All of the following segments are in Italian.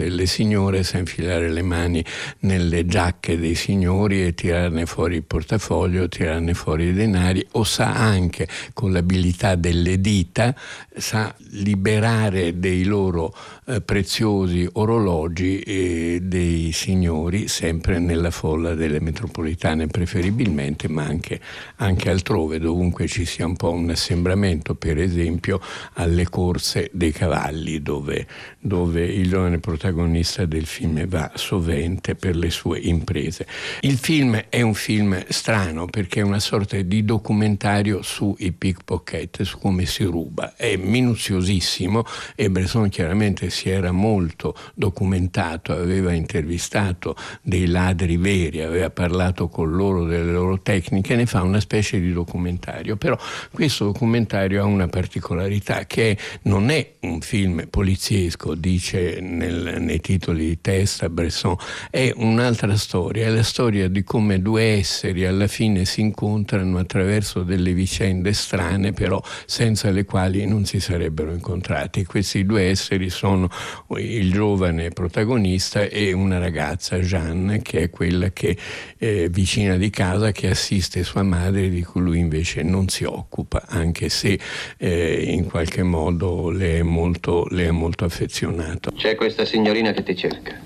le signore sa infilare le mani nelle giacche dei signori e tirarne fuori il portafoglio, tirarne fuori i denari, o sa anche con l'abilità delle dita, sa liberare dei loro preziosi orologi dei signori, sempre nella folla delle metropolitane preferibilmente, ma anche altrove, dovunque ci sia un po' un assembramento, per esempio alle corse dei cavalli, dove il giovane protagonista del film va sovente per le sue imprese. Il film è un film strano perché è una sorta di documentario sui pickpocket, su come si ruba. È minuziosissimo e Bresson chiaramente si era molto documentato, aveva intervistato dei ladri veri, aveva parlato con loro delle loro tecniche, ne fa una specie di documentario. Però questo documentario ha una particolarità, che non è un film poliziesco, dice nei titoli di testa Bresson, è un'altra storia, è la storia di come due esseri alla fine si incontrano attraverso delle vicende strane, però senza le quali non si sarebbero incontrati. Questi due esseri sono il giovane protagonista e una ragazza, Jeanne, che è quella che vicina di casa, che assiste sua madre, di cui lui invece non si occupa, anche se in qualche modo le è molto affezionato. C'è questa signorina che ti cerca.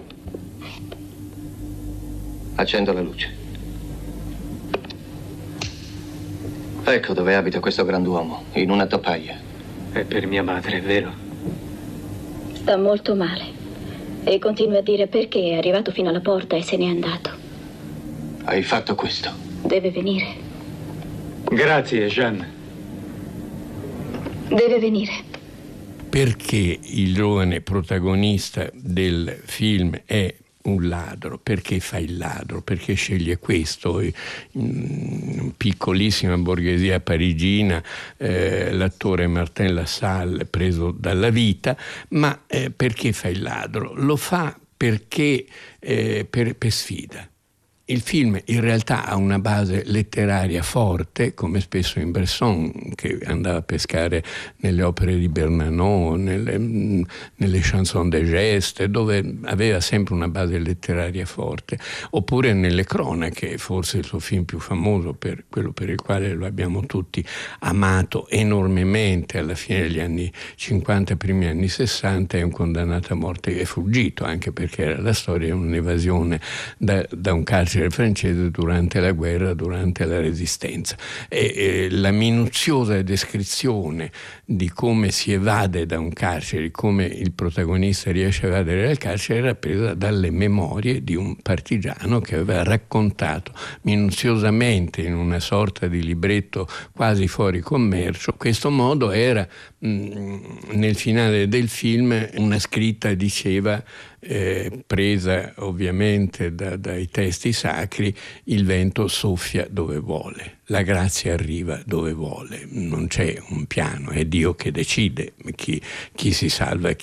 Accendo la luce. Ecco dove abita questo grand'uomo, in una topaia. È per mia madre, è vero? Sta molto male e continua a dire perché è arrivato fino alla porta e se n'è andato. Hai fatto questo? Deve venire. Grazie, Jeanne. Deve venire. Perché il giovane protagonista del film è un ladro? Perché fa il ladro? Perché sceglie questo? In piccolissima borghesia parigina, l'attore Martin Lassalle, preso dalla vita, ma perché fa il ladro? Lo fa perché per sfida. Il film in realtà ha una base letteraria forte, come spesso in Bresson, che andava a pescare nelle opere di Bernanos, nelle chansons de geste, dove aveva sempre una base letteraria forte, oppure nelle cronache, forse il suo film più famoso, per quello per il quale lo abbiamo tutti amato enormemente alla fine degli anni 50, primi anni 60, è Un condannato a morte che è fuggito, anche perché era la storia di un'evasione da un carcere francese durante la guerra, durante la Resistenza. E la minuziosa descrizione di come si evade da un carcere, di come il protagonista riesce a evadere dal carcere, era presa dalle memorie di un partigiano che aveva raccontato minuziosamente in una sorta di libretto quasi fuori commercio. Questo modo era, nel finale del film, una scritta diceva, presa ovviamente dai testi sacri: il vento soffia dove vuole, la grazia arriva dove vuole, non c'è un piano, è Dio che decide chi si salva,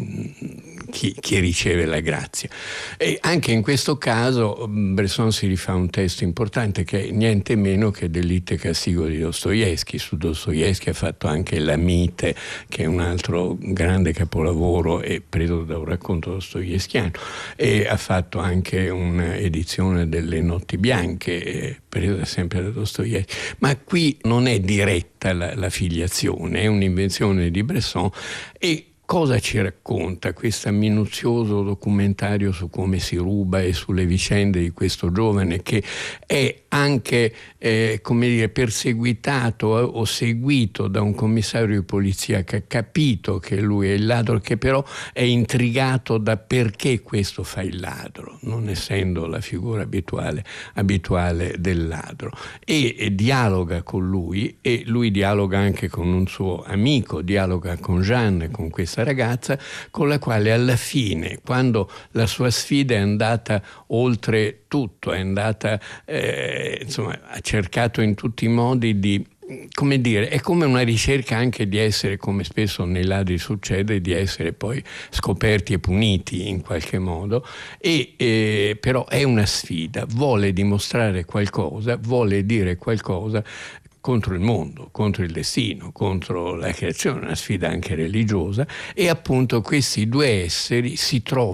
chi riceve la grazia. E anche in questo caso Bresson si rifà un testo importante, che è niente meno che Delitto e castigo di Dostoevskij. Su Dostoevskij ha fatto anche La Mite, che è un altro grande capolavoro e preso da un racconto dostoevskiano, e ha fatto anche un'edizione delle Notti bianche, presa sempre da Dostoevskij. Ma qui non è diretta la filiazione, è un'invenzione di Bresson. E cosa ci racconta questo minuzioso documentario su come si ruba e sulle vicende di questo giovane, che è anche perseguitato o seguito da un commissario di polizia che ha capito che lui è il ladro, che però è intrigato da perché questo fa il ladro, non essendo la figura abituale del ladro, e dialoga con lui, e lui dialoga anche con un suo amico, dialoga con Jeanne, con questa ragazza, con la quale alla fine, quando la sua sfida è andata oltre tutto, è andata ha cercato in tutti i modi di, come dire, è come una ricerca anche di essere, come spesso nei ladri succede, di essere poi scoperti e puniti in qualche modo, e però è una sfida, vuole dimostrare qualcosa, vuole dire qualcosa contro il mondo, contro il destino, contro la creazione, una sfida anche religiosa, e appunto questi due esseri si trovano